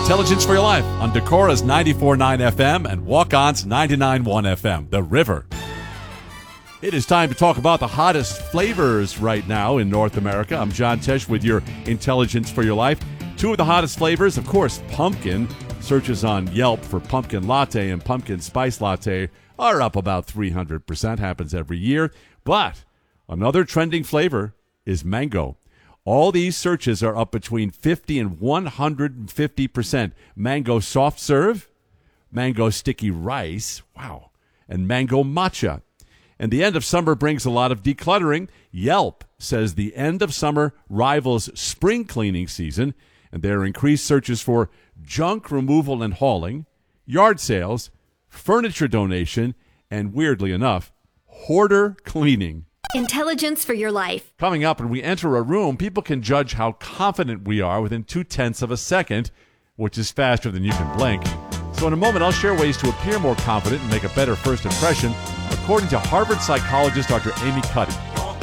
Intelligence for Your Life on Decora's 94.9 FM and Walk-On's 99.1 FM, The River. It is time to talk about the hottest flavors right now in North America. I'm John Tesh with your Intelligence for Your Life. Two of the hottest flavors, of course, pumpkin. Searches on Yelp for pumpkin latte and pumpkin spice latte are up about 300%, happens every year. But another trending flavor is mango. All these searches are up between 50 and 150%. Mango soft serve, mango sticky rice, wow, and mango matcha. And the end of summer brings a lot of decluttering. Yelp says the end of summer rivals spring cleaning season, and there are increased searches for junk removal and hauling, yard sales, furniture donation, and weirdly enough, hoarder cleaning. Intelligence for Your Life. Coming up, when we enter a room, people can judge how confident we are within 0.2 of a second, which is faster than you can blink. So in a moment, I'll share ways to appear more confident and make a better first impression, according to Harvard psychologist Dr. Amy Cuddy.